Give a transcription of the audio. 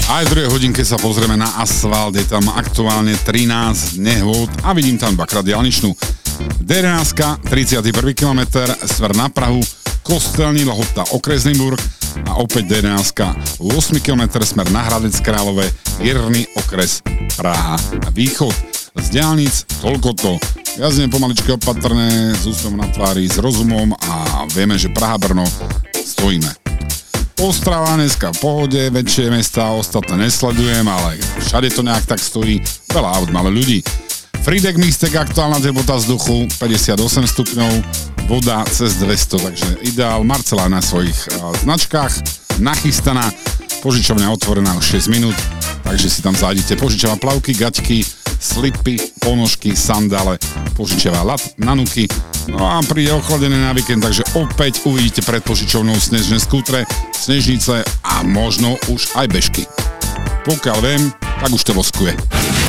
Aj v druhej hodinke sa pozrieme na asfalt, je tam aktuálne 13 nehôd a vidím tam dvakrát diaľničnú. D11, 31. km, smer na Prahu, Kostelní Lhota, okresný Burg a opäť D11, 8 km, smer na Hradec Králové, Jirný okres, Praha Východ. Z diaľnic toľko to. Jazdíme pomaličky opatrné, s úsmevom na tvári, s rozumom a vieme, že Praha-Brno stojíme. Ostrava dneska v pohode, väčšie mestá ostatné nesledujem, ale všade to nejak tak stojí, veľa aut, malo ľudí. Fridek Mistek, aktuálna teplota vzduchu 58 stupňov, voda cez 200, takže ideál. Marcela na svojich značkách nachystaná, požičovňa otvorená už 6 minút, takže si tam zájdete, požičová plavky, gaťky, slipy, ponožky, sandále, požičiava lat, nanuky, no a príde ochladené na víkend, takže opäť uvidíte pred požičovnou snežné skútre, snežnice a možno už aj bežky. Pokiaľ viem, tak už to voskuje.